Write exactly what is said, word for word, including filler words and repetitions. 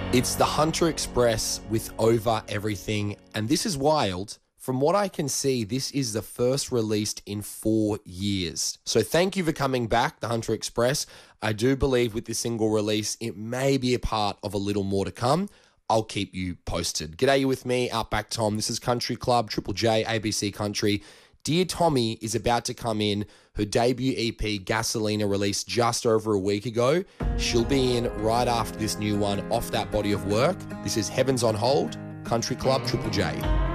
It's the Hunter Express with Over Everything, and this is wild. From what I can see, this is the first released in four years. So thank you for coming back, the Hunter Express. I do believe with this single release, it may be a part of a little more to come. I'll keep you posted. G'day, you with me, Outback Tom. This is Country Club, Triple J, A B C Country. Dear Tommy is about to come in. Her debut E P, Gasolina, released just over a week ago. She'll be in right after this new one off that body of work. This is Heavens on Hold, Country Club, Triple J.